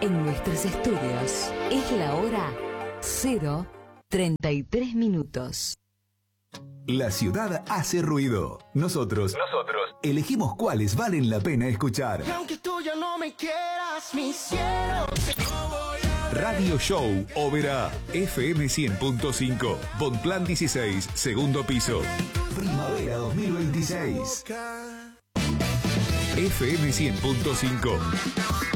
En nuestros estudios es la hora 0:33. La ciudad hace ruido. Nosotros elegimos cuáles valen la pena escuchar. Y aunque tú ya no me quieras, mi cielo. Radio Show Ópera FM 100.5, Bonplan 16, segundo piso. Primavera 2026. FM 100.5.